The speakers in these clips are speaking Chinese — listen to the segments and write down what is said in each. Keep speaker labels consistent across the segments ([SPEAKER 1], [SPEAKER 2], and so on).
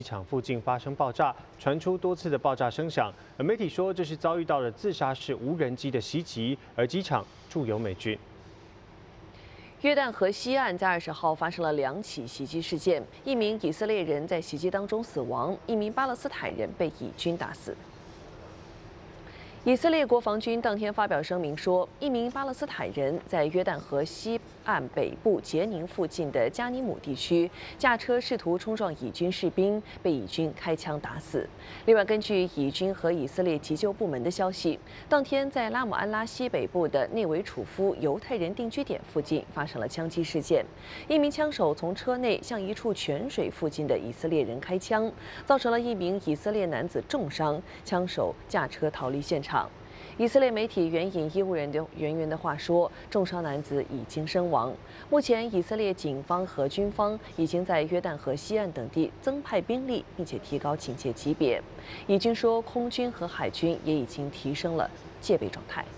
[SPEAKER 1] 机场附近发生爆炸，传出多次的爆炸声响。而媒体说这是遭遇到了自杀式无人机的袭击，而机场驻有美军。
[SPEAKER 2] 约旦河西岸在20号发生了2起袭击事件，一名以色列人在袭击当中死亡，一名巴勒斯坦人被以军打死。 以色列国防军当天发表声明说，一名巴勒斯坦人在约旦河西岸北部杰宁附近的加尼姆地区驾车试图冲撞以军士兵，被以军开枪打死。另外，根据以军和以色列急救部门的消息，当天在拉姆安拉西北部的内维楚夫犹太人定居点附近发生了枪击事件，一名枪手从车内向一处泉水附近的以色列人开枪，造成了一名以色列男子重伤，枪手驾车逃离现场。 以色列媒体援引医务人员的话说，重伤男子已经身亡。目前，以色列警方和军方已经在约旦河西岸等地增派兵力，并且提高警戒级别。以军说，空军和海军也已经提升了戒备状态。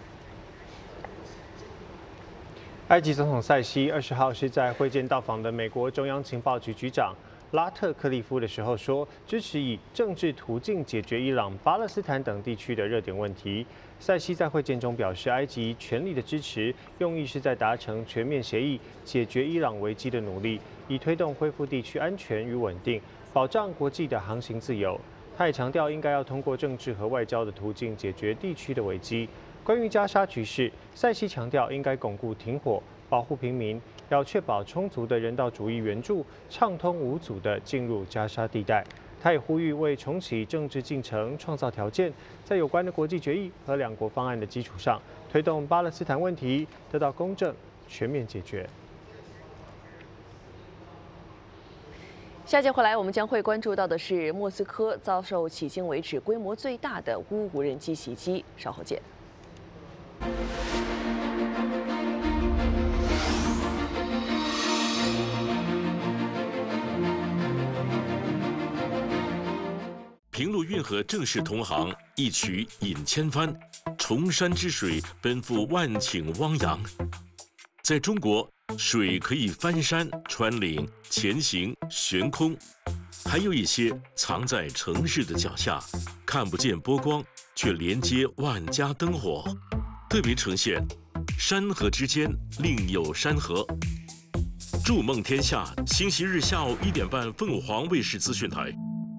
[SPEAKER 1] 埃及总统塞西20号是在会见到访的美国中央情报局局长拉特克利夫的时候说，支持以政治途径解决伊朗、巴勒斯坦等地区的热点问题。塞西在会见中表示，埃及全力的支持，用意是在达成全面协议、解决伊朗危机的努力，以推动恢复地区安全与稳定，保障国际的航行自由。他也强调，应该要通过政治和外交的途径解决地区的危机。 关于加沙局势，塞西强调应该巩固停火，保护平民，要确保充足的人道主义援助，畅通无阻地进入加沙地带。他也呼吁为重启政治进程创造条件，在有关的国际决议和两国方案的基础上，推动巴勒斯坦问题得到公正、全面解决。
[SPEAKER 2] 下节回来，我们将会关注到的是莫斯科遭受迄今为止规模最大的乌无人机袭击。稍后见。
[SPEAKER 3] 平陆运河正式通航，一曲引千帆，崇山之水奔赴万顷汪洋。在中国，水可以翻山、穿岭、前行、悬空，还有一些藏在城市的脚下，看不见波光，却连接万家灯火，特别呈现山河之间另有山河。筑梦天下，星期日下午1点半，凤凰卫视资讯台。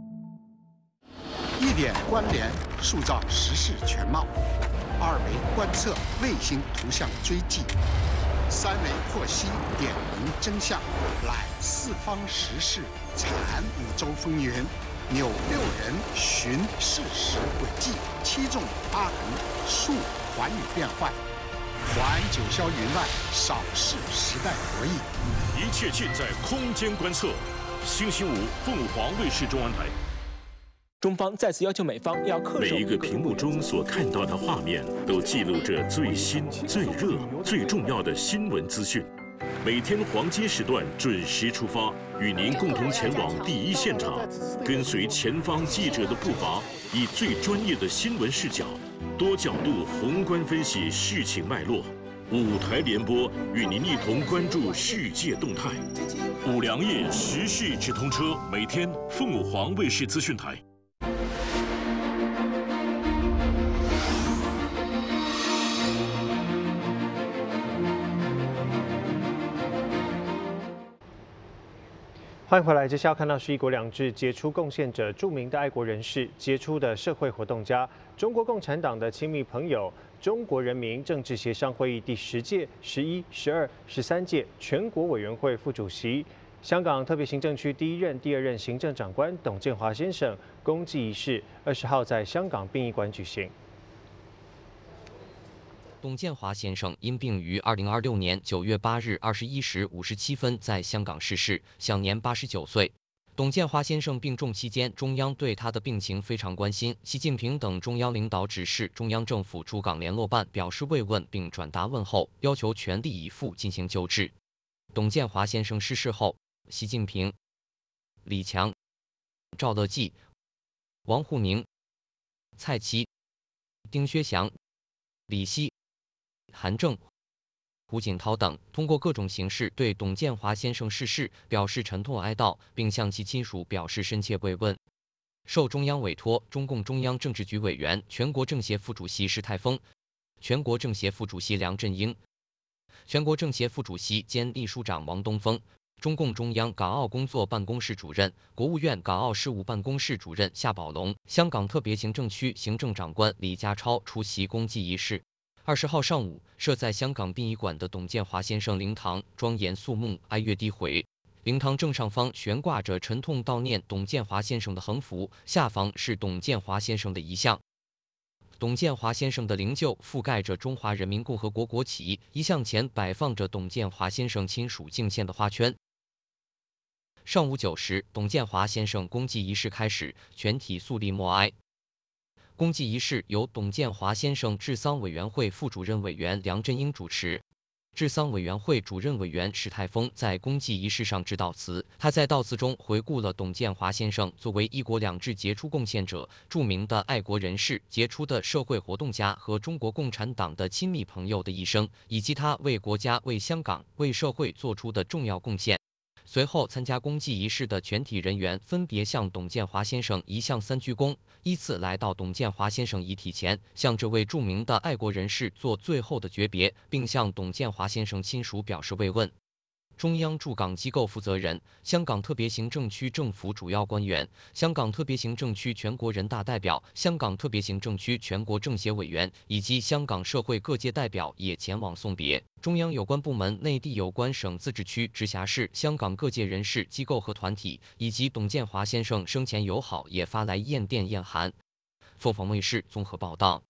[SPEAKER 4] 1点关联，塑造时事全貌；2维观测，卫星图像追迹；3维获悉，点明真相，揽四方时事，阐五洲风云，扭六人，寻事实轨迹，7纵8横，述寰宇变幻，还九霄云外，扫视时代博弈。
[SPEAKER 3] 一切尽在空间观测。星期五，凤凰卫视中文台。
[SPEAKER 5] 中方再次要求美方要恪守
[SPEAKER 3] 每一个屏幕中所看到的画面，都记录着最新、最热、最重要的新闻资讯。每天黄金时段准时出发，与您共同前往第一现场，跟随前方记者的步伐，以最专业的新闻视角，多角度宏观分析事情脉络。5台联播，与您一同关注世界动态。5粮液时事直通车，每天凤凰卫视资讯台。
[SPEAKER 1] 欢迎回来，接下来要看到是“一国两制”杰出贡献者、著名的爱国人士、杰出的社会活动家、中国共产党的亲密朋友、中国人民政治协商会议第10届、11、12、13届全国委员会副主席、香港特别行政区第1任、第2任行政长官董建华先生公祭仪式20号在香港殡仪馆举行。
[SPEAKER 6] 董建华先生因病于2026年9月8日21时57分在香港逝世，享年89岁。董建华先生病重期间，中央对他的病情非常关心。习近平等中央领导指示中央政府驻港联络办表示慰问并转达问候，要求全力以赴进行救治。董建华先生逝世后，习近平、李强、赵乐际、王沪宁、蔡奇、丁薛祥、李希、韩正、 胡锦涛等，通过各种形式对董建华先生逝世表示沉痛哀悼，并向其亲属表示深切慰问。受中央委托，中共中央政治局委员、全国政协副主席施泰丰、全国政协副主席梁振英、全国政协副主席兼秘书长王东峰、中共中央港澳工作办公室主任、国务院港澳事务办公室主任夏宝龙、香港特别行政区行政长官李家超出席公祭仪式。20号上午，设在香港殡仪馆的董建华先生灵堂庄严肃穆，哀乐低回。灵堂正上方悬挂着沉痛悼念董建华先生的横幅，下方是董建华先生的遗像。董建华先生的灵柩覆盖着中华人民共和国国旗，遗像前摆放着董建华先生亲属敬献的花圈。上午9时，董建华先生公祭仪式开始，全体肃立默哀。公祭仪式由董建华先生治丧委员会副主任委员梁振英主持。治丧委员会主任委员史泰丰在公祭仪式上致悼词，他在悼词中回顾了董建华先生作为“一国两制”杰出贡献者、著名的爱国人士、杰出的社会活动家和中国共产党的亲密朋友的一生，以及他为国家、为香港、为社会做出的重要贡献。随后，参加公祭仪式的全体人员分别向董建华先生遗像3鞠躬，依次来到董建华先生遗体前，向这位著名的爱国人士做最后的诀别，并向董建华先生亲属表示慰问。中央驻港机构负责人、香港特别行政区政府主要官员、香港特别行政区全国人大代表、香港特别行政区全国政协委员以及香港社会各界代表也前往送别。中央有关部门、内地有关省、自治区、直辖市、香港各界人士、机构和团体，以及董建华先生生前友好也发来唁电唁函。凤凰卫视综合报道。